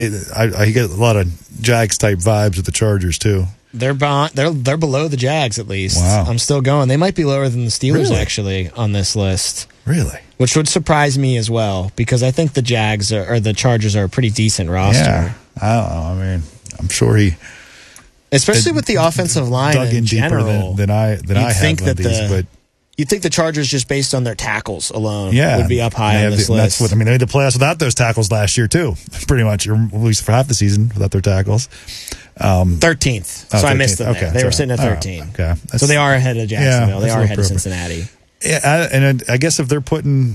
I get a lot of Jags type vibes with the Chargers too. They're below the Jags at least. Wow. I'm still going. They might be lower than the Steelers Really? actually on this list. Really? Which would surprise me as well because I think the Jags or the Chargers are a pretty decent roster. Yeah. I don't know. I mean, I'm sure he especially with the offensive line dug in general, deeper than I have think on that these, but you'd think the Chargers, just based on their tackles alone, yeah, would be up high they on have this the- list. That's what I mean. They made the playoffs without those tackles last year too, pretty much, or at least for half the season without their tackles. 13th. So I missed them. Okay, They were sorry. sitting at Oh, 13. okay. So they are ahead of Jacksonville. They that's are a ahead of little Cincinnati. Yeah, and I guess if they're putting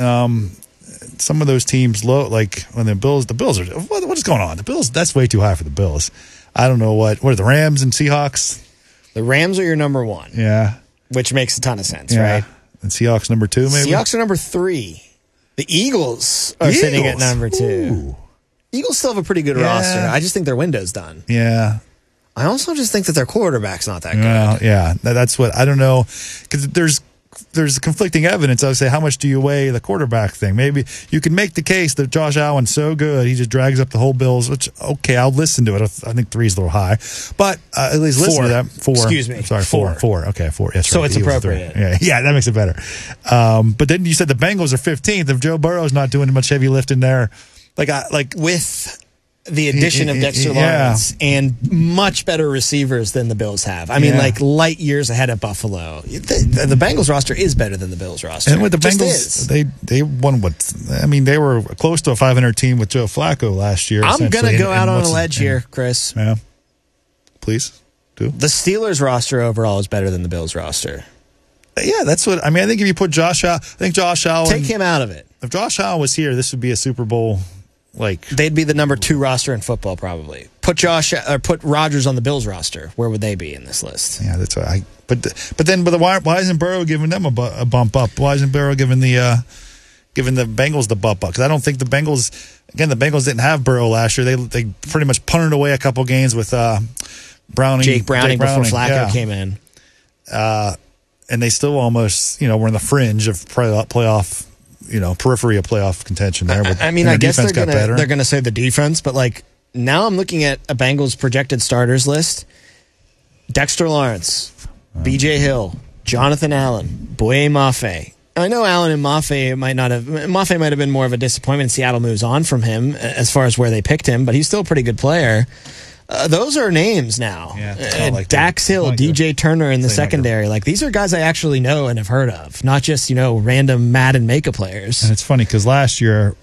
some of those teams low, like when the Bills are what is going on? The Bills, that's way too high for the Bills. I don't know what are the Rams and Seahawks? The Rams are your number one, Yeah, which makes a ton of sense, yeah. right? And Seahawks number 2, maybe. Seahawks are number 3. The Eagles are sitting at number 2. Ooh. Eagles still have a pretty good Yeah. roster. I just think their window's done. Yeah. I also just think that their quarterback's not that good. Well, yeah, that's what I don't know, because there's conflicting evidence. I would say, how much do you weigh the quarterback thing? Maybe you can make the case that Josh Allen's so good he just drags up the whole Bills. Which okay, I'll listen to it. I think 3 is a little high, but at least listen to that. 4. Excuse me. I'm sorry, 4. 4. Okay, 4. Yes, So right. it's The Eagles are 3. appropriate. Yeah, that makes it better. But then you said the Bengals are 15th. If Joe Burrow's not doing much heavy lifting there, like With the addition of Dexter Yeah. Lawrence and much better receivers than the Bills have. I mean, Yeah. like light years ahead of Buffalo. The Bengals roster is better than the Bills roster. And with the Just Bengals, is. they won what? I mean, they were close to a 500 team with Joe Flacco last year. I'm going to essentially. go out And on a what's- ledge here, Chris. Yeah. Please do. The Steelers roster overall is better than the Bills roster. Yeah, that's what I mean. I think if you put Josh Allen, Allen, Take him out of it. if Josh Allen was here, this would be a Super Bowl. Like, They'd be the number 2 roster in football, probably. Put Rodgers on the Bills roster. Where would they be in this list? yeah, that's what I. But why isn't Burrow giving them a bump up? Why isn't Burrow giving the Bengals the bump up? Because I don't think the Bengals didn't have Burrow last year. They pretty much punted away a couple games with Jake Browning before Flacco yeah. came in. And they still almost were in the fringe of playoff. Periphery of playoff contention there. But, I mean, and I guess defense got better. they're gonna say the defense, but like now I'm looking at a Bengals projected starters list: Dexter Lawrence, B.J. Hill, Jonathan Allen, Boye Mafe. I know Allen and Mafe might have been more of a disappointment. Seattle moves on from him as far as where they picked him, but he's still a pretty good player. Those are names now. Yeah, Dax Hill, DJ Turner in the secondary. Like these are guys I actually know and have heard of, not just random Madden Mega players. And it's funny because last year,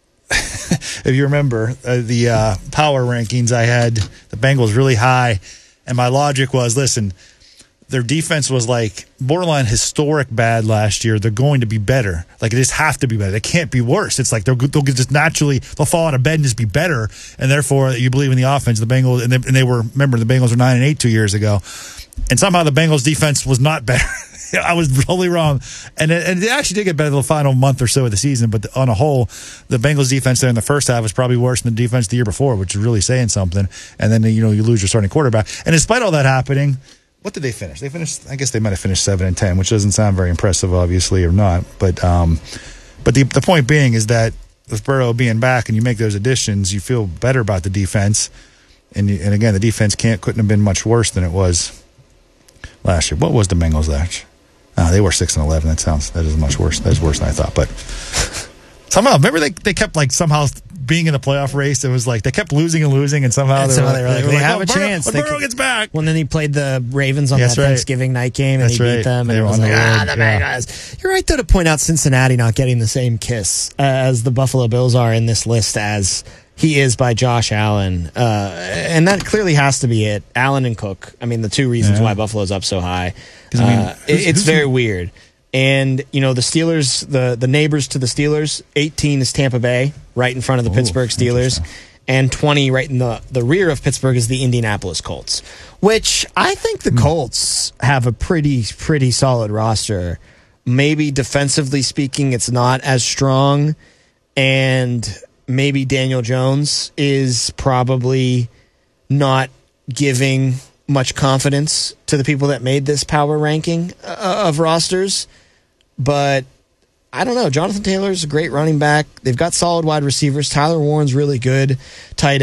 if you remember the power rankings, I had the Bengals really high, and my logic was, listen, their defense was like borderline historic bad last year. They're going to be better. Like, they just have to be better. They can't be worse. It's like they'll just naturally, they'll fall out of bed and just be better. And therefore, you believe in the offense. The Bengals, and they were, remember, the Bengals were 9-8 2 years ago. And somehow the Bengals defense was not better. I was totally wrong. And they actually did get better the final month or so of the season. But on a whole, the Bengals defense there in the first half was probably worse than the defense the year before, which is really saying something. And then, you lose your starting quarterback. And despite all that happening, what did they finish? They finished, I guess they might have finished 7-10, which doesn't sound very impressive, obviously, or not. But the point being is that with Burrow being back and you make those additions, you feel better about the defense. And again, the defense couldn't have been much worse than it was last year. What was the Bengals last year? They were 6-11. That is much worse. That is worse than I thought. But somehow, remember they kept somehow being in the playoff race. It was like they kept losing, and somehow they were like, they have a chance. Burrow gets back. Well, then he played the Ravens on that Thanksgiving night game, and he beat them. And it was like, the Bengals. You're right, though, to point out Cincinnati not getting the same kiss as the Buffalo Bills are in this list as he is by Josh Allen. And that clearly has to be it. Allen and Cook. I mean, the two reasons why Buffalo's up so high. It's very weird. And, the Steelers, the neighbors to the Steelers, 18 is Tampa Bay, right in front of the Pittsburgh Steelers. And 20 right in the rear of Pittsburgh is the Indianapolis Colts, which I think the Colts have a pretty solid roster. Maybe defensively speaking, it's not as strong. And maybe Daniel Jones is probably not giving much confidence to the people that made this power ranking of rosters. But I don't know. Jonathan Taylor's a great running back. They've got solid wide receivers. Tyler Warren's really good. Tight